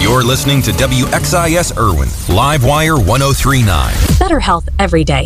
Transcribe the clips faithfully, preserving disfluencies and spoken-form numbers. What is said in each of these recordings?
You're listening to W X I S Irwin, Livewire one oh three point nine. Better health every day.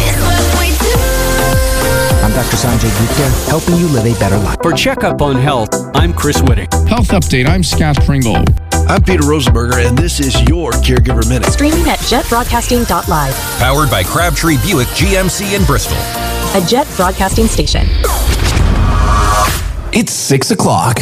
I'm Doctor Sanjay Gupta, helping you live a better life. For Checkup on Health, I'm Chris Whitting. Health Update, I'm Scott Pringle. I'm Peter Rosenberger, and this is your Caregiver Minute. Streaming at jet broadcasting dot live. Powered by Crabtree Buick G M C in Bristol. A Jet broadcasting station. It's six o'clock.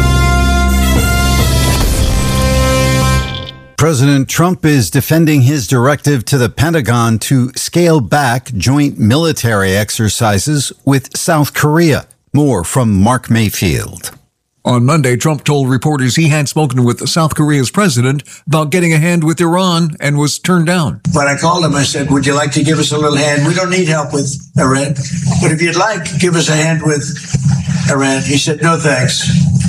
President Trump is defending his directive to the Pentagon to scale back joint military exercises with South Korea. More from Mark Mayfield. On Monday, Trump told reporters he had spoken with South Korea's president about getting a hand with Iran and was turned down. When I called him, I said, would you like to give us a little hand? We don't need help with Iran, but if you'd like, give us a hand with Iran. He said, no, thanks.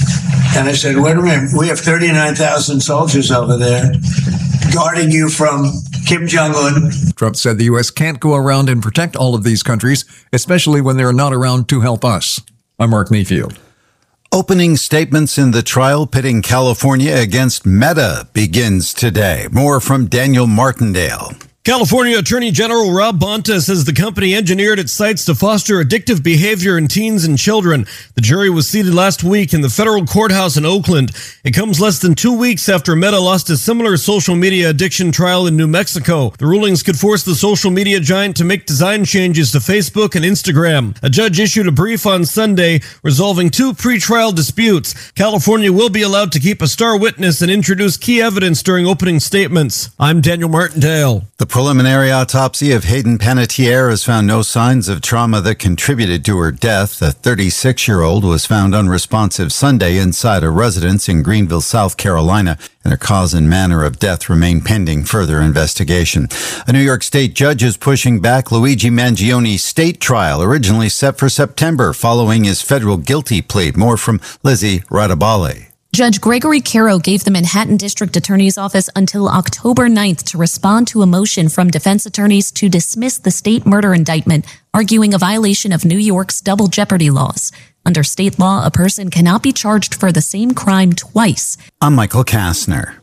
And I said, wait a minute, we have thirty-nine thousand soldiers over there guarding you from Kim Jong-un. Trump said the U S can't go around and protect all of these countries, especially when they're not around to help us. I'm Mark Mayfield. Opening statements in the trial pitting California against Meta begins today. More from Daniel Martindale. California Attorney General Rob Bonta says the company engineered its sites to foster addictive behavior in teens and children. The jury was seated last week in the federal courthouse in Oakland. It comes less than two weeks after Meta lost a similar social media addiction trial in New Mexico. The rulings could force the social media giant to make design changes to Facebook and Instagram. A judge issued a brief on Sunday resolving two pretrial disputes. California will be allowed to keep a star witness and introduce key evidence during opening statements. I'm Daniel Martindale. The preliminary autopsy of Hayden Panettiere has found no signs of trauma that contributed to her death. The thirty-six-year-old was found unresponsive Sunday inside a residence in Greenville, South Carolina, and her cause and manner of death remain pending further investigation. A New York State judge is pushing back Luigi Mangioni's state trial, originally set for September, following his federal guilty plea. More from Lizzie Radabale. Judge Gregory Caro gave the Manhattan District Attorney's Office until October ninth to respond to a motion from defense attorneys to dismiss the state murder indictment, arguing a violation of New York's double jeopardy laws. Under state law, a person cannot be charged for the same crime twice. I'm Michael Kastner.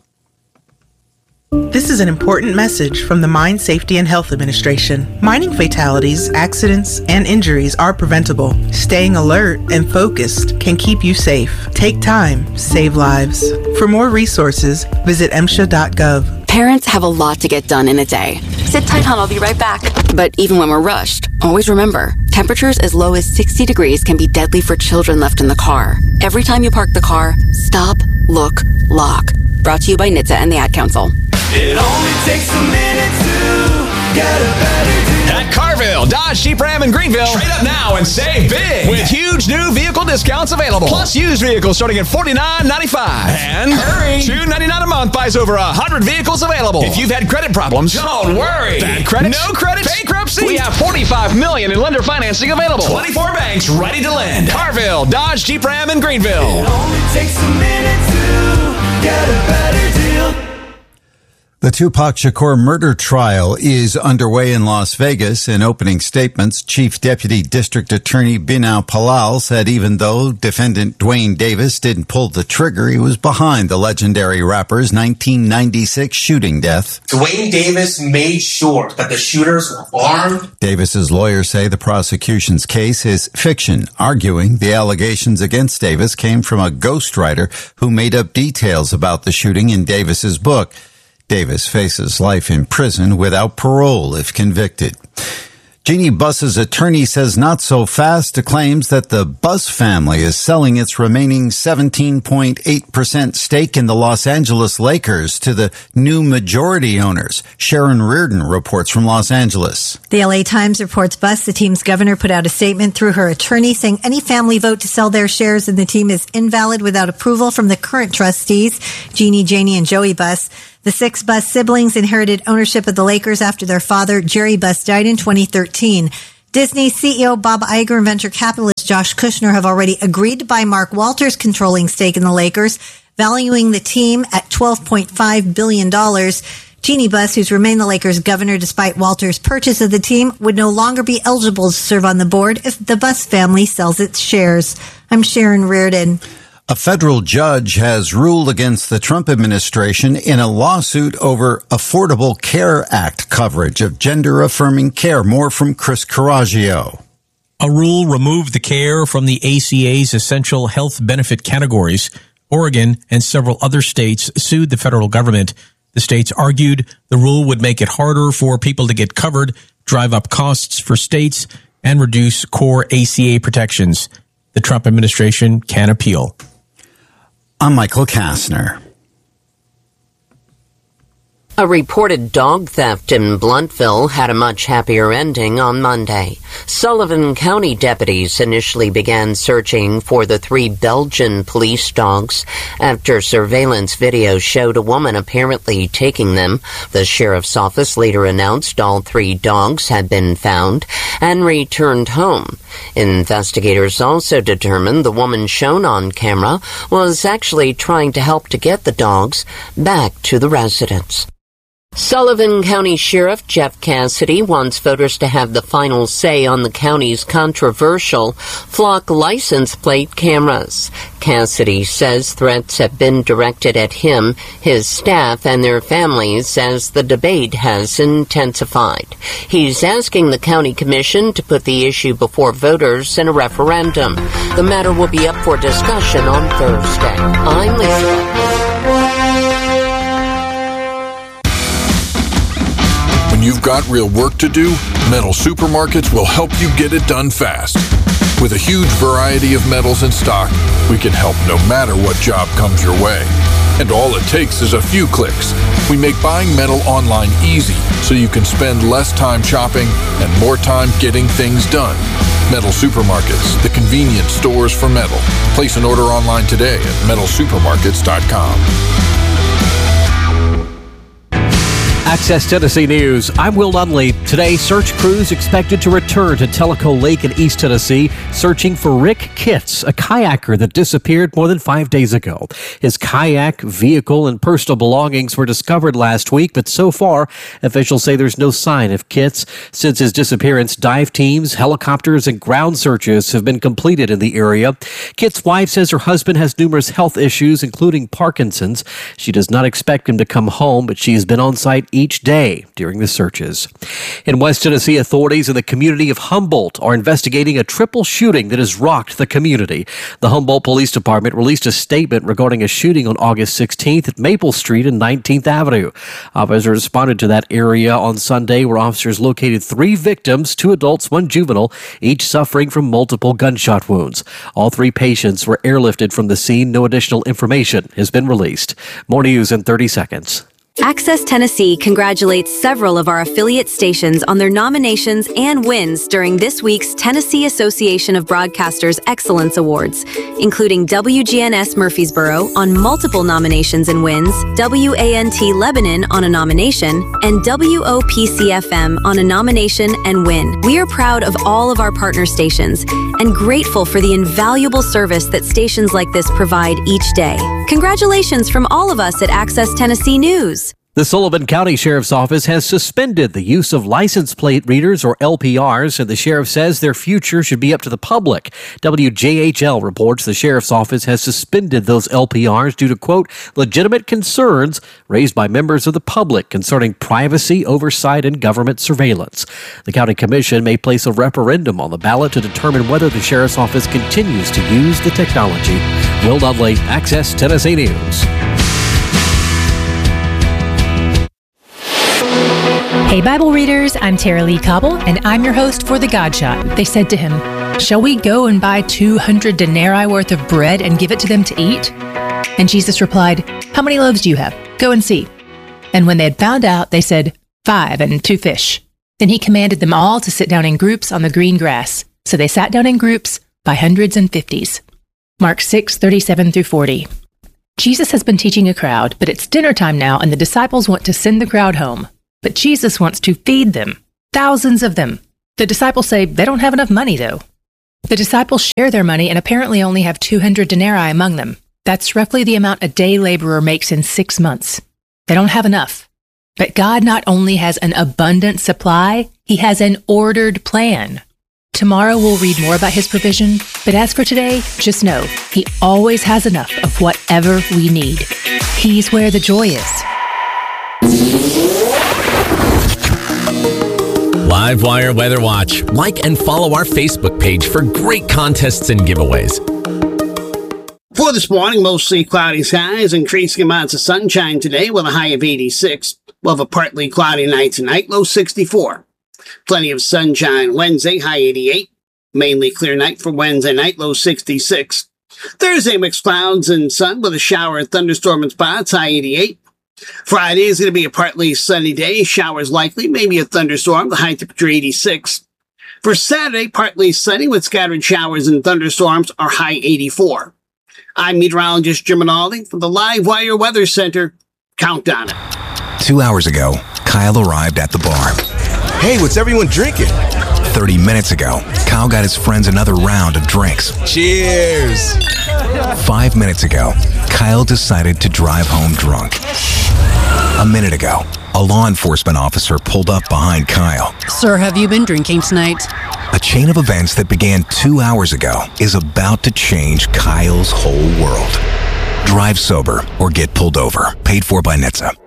This is an important message from the Mine Safety and Health Administration. Mining fatalities, accidents, and injuries are preventable. Staying alert and focused can keep you safe. Take time, save lives. For more resources, visit M S H A dot gov. Parents have a lot to get done in a day. Sit tight, hon, I'll be right back. But even when we're rushed, always remember, temperatures as low as sixty degrees can be deadly for children left in the car. Every time you park the car, stop, look, lock. Brought to you by N H T S A and the Ad Council. It only takes a minute to get a better deal. At Carville, Dodge, Jeep, Ram, and Greenville. Trade up now and save big with huge new vehicle discounts available. Plus used vehicles starting at forty-nine ninety-five. And hurry, two ninety-nine a month buys over one hundred vehicles available. If you've had credit problems, don't worry. Bad credit, no credit, bankruptcy. We have forty-five million dollars in lender financing available. twenty-four banks ready to lend. Carville, Dodge, Jeep, Ram, and Greenville. It only takes a minute to get a better deal. The Tupac Shakur murder trial is underway in Las Vegas. In opening statements, Chief Deputy District Attorney Binau Palal said even though defendant Dwayne Davis didn't pull the trigger, he was behind the legendary rapper's nineteen ninety-six shooting death. Dwayne Davis made sure that the shooters were armed. Davis's lawyers say the prosecution's case is fiction, arguing the allegations against Davis came from a ghostwriter who made up details about the shooting in Davis's book. Davis faces life in prison without parole if convicted. Jeannie Buss's attorney says not so fast, claims that the Buss family is selling its remaining seventeen point eight percent stake in the Los Angeles Lakers to the new majority owners. Sharon Reardon reports from Los Angeles. The L A Times reports Buss, the team's governor, put out a statement through her attorney saying any family vote to sell their shares in the team is invalid without approval from the current trustees, Jeannie, Janie, and Joey Buss. The six Buss siblings inherited ownership of the Lakers after their father, Jerry Buss, died in twenty thirteen. Disney C E O Bob Iger and venture capitalist Josh Kushner have already agreed to buy Mark Walters' controlling stake in the Lakers, valuing the team at twelve point five billion dollars. Jeannie Buss, who's remained the Lakers' governor despite Walters' purchase of the team, would no longer be eligible to serve on the board if the Buss family sells its shares. I'm Sharon Reardon. A federal judge has ruled against the Trump administration in a lawsuit over Affordable Care Act coverage of gender-affirming care. More from Chris Coraggio. A rule removed the care from the A C A's essential health benefit categories. Oregon and several other states sued the federal government. The states argued the rule would make it harder for people to get covered, drive up costs for states, and reduce core A C A protections. The Trump administration can appeal. I'm Michael Kastner. A reported dog theft in Blountville had a much happier ending on Monday. Sullivan County deputies initially began searching for the three Belgian police dogs after surveillance video showed a woman apparently taking them. The sheriff's office later announced all three dogs had been found and returned home. Investigators also determined the woman shown on camera was actually trying to help to get the dogs back to the residence. Sullivan County Sheriff Jeff Cassidy wants voters to have the final say on the county's controversial flock license plate cameras. Cassidy says threats have been directed at him, his staff, and their families as the debate has intensified. He's asking the county commission to put the issue before voters in a referendum. The matter will be up for discussion on Thursday. I'm Lisa. When you've got real work to do, Metal Supermarkets will help you get it done fast. With a huge variety of metals in stock, we can help no matter what job comes your way. And all it takes is a few clicks. We make buying metal online easy so you can spend less time shopping and more time getting things done. Metal Supermarkets, the convenient stores for metal. Place an order online today at metal supermarkets dot com. Access Tennessee News. I'm Will Nunley. Today, search crews expected to return to Tellico Lake in East Tennessee, searching for Rick Kitts, a kayaker that disappeared more than five days ago. His kayak, vehicle, and personal belongings were discovered last week, but so far, officials say there's no sign of Kitts. Since his disappearance, dive teams, helicopters, and ground searches have been completed in the area. Kitts' wife says her husband has numerous health issues, including Parkinson's. She does not expect him to come home, but she has been on site each day during the searches. In West Tennessee, authorities in the community of Humboldt are investigating a triple shooting that has rocked the community. The Humboldt Police Department released a statement regarding a shooting on August sixteenth at Maple Street and nineteenth Avenue. Officers responded to that area on Sunday, where officers located three victims, two adults, one juvenile, each suffering from multiple gunshot wounds. All three patients were airlifted from the scene. No additional information has been released. More news in thirty seconds. Access Tennessee congratulates several of our affiliate stations on their nominations and wins during this week's Tennessee Association of Broadcasters Excellence Awards, including W G N S Murfreesboro on multiple nominations and wins, W A N T Lebanon on a nomination, and W O P C F M on a nomination and win. We are proud of all of our partner stations and grateful for the invaluable service that stations like this provide each day. Congratulations from all of us at Access Tennessee News. The Sullivan County Sheriff's Office has suspended the use of license plate readers, or L P Rs, and the sheriff says their future should be up to the public. W J H L reports the Sheriff's Office has suspended those L P Rs due to, quote, legitimate concerns raised by members of the public concerning privacy, oversight, and government surveillance. The County Commission may place a referendum on the ballot to determine whether the Sheriff's Office continues to use the technology. Will Dudley, Access Tennessee News. Hey, Bible readers, I'm Tara Lee Cobble, and I'm your host for The God Shot. They said to him, shall we go and buy two hundred denarii worth of bread and give it to them to eat? And Jesus replied, how many loaves do you have? Go and see. And when they had found out, they said, five and two fish. Then he commanded them all to sit down in groups on the green grass. So they sat down in groups by hundreds and fifties. Mark six, thirty-seven through forty. Jesus has been teaching a crowd, but it's dinner time now, and the disciples want to send the crowd home. But Jesus wants to feed them, thousands of them. The disciples say they don't have enough money, though. The disciples share their money and apparently only have two hundred denarii among them. That's roughly the amount a day laborer makes in six months. They don't have enough. But God not only has an abundant supply, he has an ordered plan. Tomorrow we'll read more about his provision, but as for today, just know he always has enough of whatever we need. He's where the joy is. Livewire Weather Watch. Like and follow our Facebook page for great contests and giveaways. For this morning, mostly cloudy skies, increasing amounts of sunshine today with a high of eighty-six. We'll have a partly cloudy night tonight, low sixty-four. Plenty of sunshine Wednesday, high eighty-eight. Mainly clear night for Wednesday night, low sixty-six. Thursday, mixed clouds and sun with a shower and thunderstorm in spots, high eighty-eight. Friday is going to be a partly sunny day, showers likely, maybe a thunderstorm, the high temperature eighty-six. For Saturday, partly sunny with scattered showers and thunderstorms, our high eighty-four. I'm meteorologist Jim Rinaldi from the Livewire Weather Center. Count on it. Two hours ago, Kyle arrived at the bar. Hey, what's everyone drinking? thirty minutes ago, Kyle got his friends another round of drinks. Cheers! Five minutes ago, Kyle decided to drive home drunk. A minute ago, a law enforcement officer pulled up behind Kyle. Sir, have you been drinking tonight? A chain of events that began two hours ago is about to change Kyle's whole world. Drive sober or get pulled over. Paid for by N H T S A.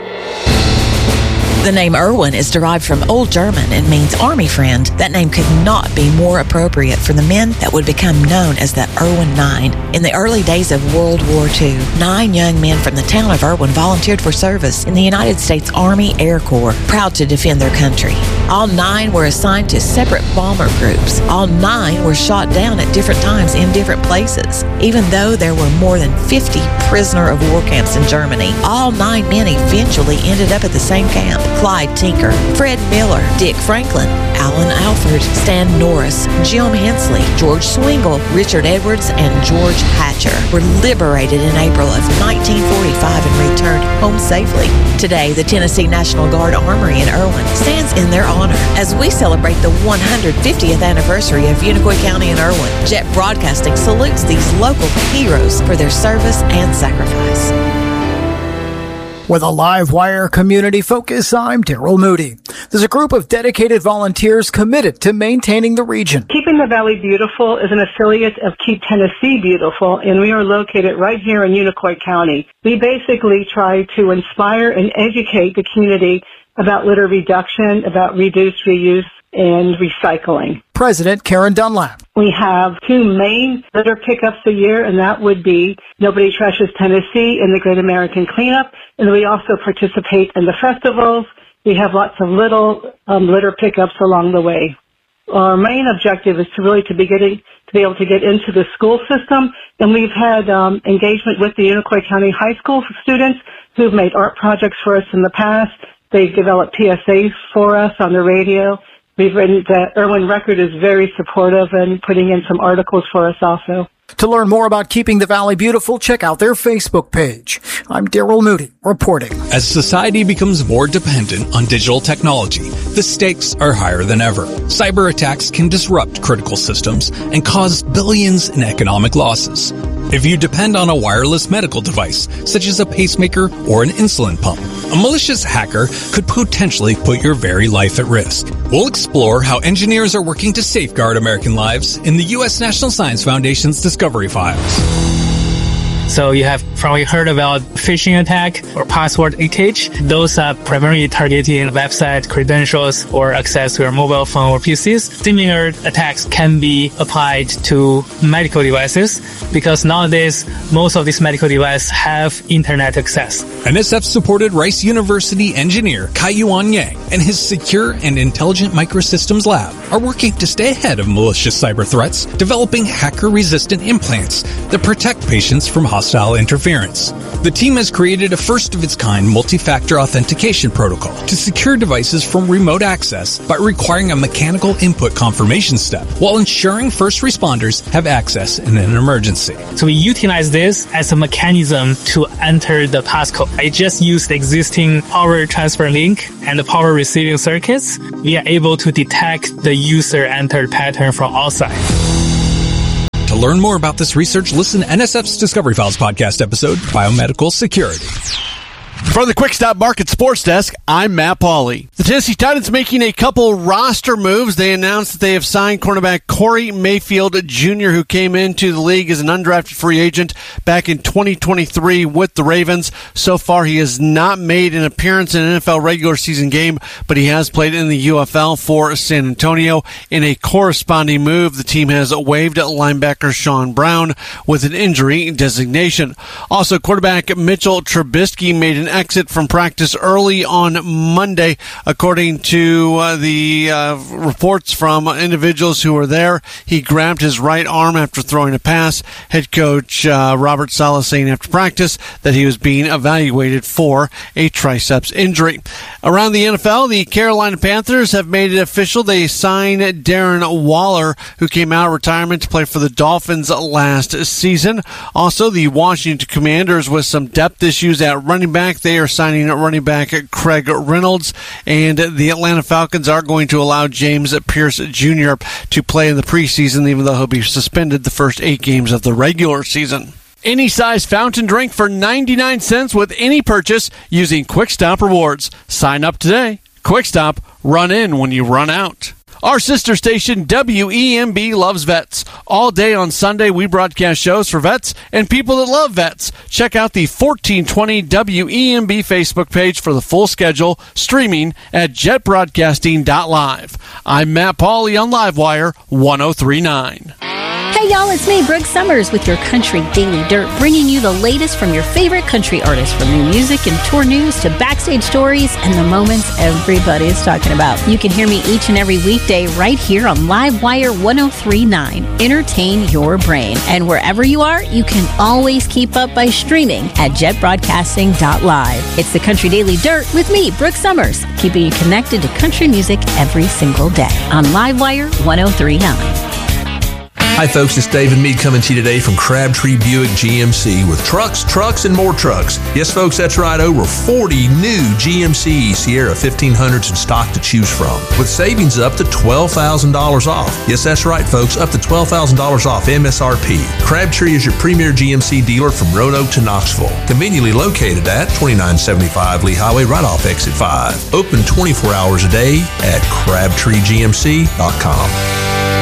The name Erwin is derived from Old German and means army friend. That name could not be more appropriate for the men that would become known as the Erwin Nine. In the early days of World War Two, nine young men from the town of Erwin volunteered for service in the United States Army Air Corps, proud to defend their country. All nine were assigned to separate bomber groups. All nine were shot down at different times in different places. Even though there were more than fifty prisoner of war camps in Germany, all nine men eventually ended up at the same camp. Clyde Tinker, Fred Miller, Dick Franklin, Alan Alford, Stan Norris, Jim Hensley, George Swingle, Richard Edwards, and George Hatcher were liberated in April of nineteen forty-five and returned home safely. Today, the Tennessee National Guard Armory in Erwin stands in their honor as we celebrate the one hundred fiftieth anniversary of Unicoi County in Erwin. Jet Broadcasting salutes these local heroes for their service and sacrifice. With a Livewire community focus, I'm Daryl Moody. There's a group of dedicated volunteers committed to maintaining the region. Keeping the Valley Beautiful is an affiliate of Keep Tennessee Beautiful, and we are located right here in Unicoi County. We basically try to inspire and educate the community about litter reduction, about reduce, reuse, and recycling. President Karen Dunlap. We have two main litter pickups a year, and that would be Nobody Trashes Tennessee and the Great American Cleanup. And we also participate in the festivals. We have lots of little um, litter pickups along the way. Our main objective is to really to be getting to be able to get into the school system, and we've had um, engagement with the Unicoi County High School students who've made art projects for us in the past. They've developed P S As for us on the radio. We've written that Erwin Record is very supportive and putting in some articles for us also. To learn more about Keeping the Valley Beautiful, check out their Facebook page. I'm Daryl Moody, reporting. As society becomes more dependent on digital technology, the stakes are higher than ever. Cyber attacks can disrupt critical systems and cause billions in economic losses. If you depend on a wireless medical device, such as a pacemaker or an insulin pump, a malicious hacker could potentially put your very life at risk. We'll explore how engineers are working to safeguard American lives in the U S National Science Foundation's Discovery Files. So you have probably heard about phishing attack or password leakage. Those are primarily targeting website credentials or access to your mobile phone or P Cs. Similar attacks can be applied to medical devices because nowadays most of these medical devices have internet access. N S F-supported Rice University engineer Kai-Yuan Yang and his Secure and Intelligent Microsystems Lab are working to stay ahead of malicious cyber threats, developing hacker-resistant implants that protect patients from hostile interference. The team has created a first-of-its-kind multi-factor authentication protocol to secure devices from remote access by requiring a mechanical input confirmation step while ensuring first responders have access in an emergency. So we utilize this as a mechanism to enter the passcode. I just use the existing power transfer link and the power receiving circuits. We are able to detect the user entered pattern from outside. To learn more about this research, listen to N S F's Discovery Files podcast episode, Biomedical Security. From the Quick Stop Market Sports Desk, I'm Matt Pauley. The Tennessee Titans making a couple roster moves. They announced that they have signed cornerback Corey Mayfield Junior, who came into the league as an undrafted free agent back in twenty twenty-three with the Ravens. So far, he has not made an appearance in an N F L regular season game, but he has played in the U F L for San Antonio. In a corresponding move, the team has waived linebacker Sean Brown with an injury designation. Also, quarterback Mitchell Trubisky made an exit from practice early on Monday, according to uh, the uh, reports from individuals who were there. He grabbed his right arm after throwing a pass. Head coach uh, Robert Saleh saying after practice that he was being evaluated for a triceps injury. Around the N F L, the Carolina Panthers have made it official. They signed Darren Waller, who came out of retirement to play for the Dolphins last season. Also, the Washington Commanders with some depth issues at running back. They are signing running back Craig Reynolds, and the Atlanta Falcons are going to allow James Pierce Junior to play in the preseason, even though he'll be suspended the first eight games of the regular season. Any size fountain drink for ninety-nine cents with any purchase using Quick Stop Rewards. Sign up today. Quick Stop, run in when you run out. Our sister station, W E M B, loves vets. All day on Sunday, we broadcast shows for vets and people that love vets. Check out the fourteen twenty W E M B Facebook page for the full schedule, streaming at jet broadcasting dot live. I'm Matt Pauley on Livewire one oh three point nine. Hey y'all, it's me, Brooke Summers, with your Country Daily Dirt, bringing you the latest from your favorite country artists, from new music and tour news to backstage stories and the moments everybody is talking about. You can hear me each and every weekday right here on Livewire one oh three point nine. Entertain your brain. And wherever you are, you can always keep up by streaming at jet broadcasting dot live. It's the Country Daily Dirt with me, Brooke Summers, keeping you connected to country music every single day on Livewire one oh three point nine. Hi folks, it's David Meade coming to you today from Crabtree Buick G M C with trucks, trucks, and more trucks. Yes folks, that's right, over forty new G M C Sierra fifteen hundreds in stock to choose from, with savings up to twelve thousand dollars off. Yes, that's right folks, up to twelve thousand dollars off M S R P. Crabtree is your premier G M C dealer from Roanoke to Knoxville, conveniently located at twenty-nine seventy-five Lee Highway right off exit five. Open twenty-four hours a day at crabtree g m c dot com.